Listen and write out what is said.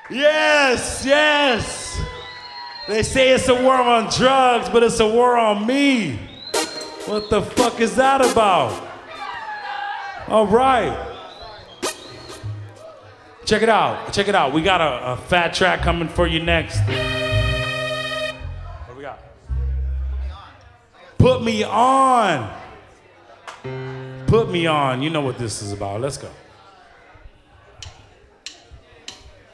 Yes, yes. They say it's a war on drugs, but it's a war on me. What the fuck is that about? All right. Check it out. Check it out. We got a fat track coming for you next. What do we got? Put me on. Put me on. You know what this is about. Let's go.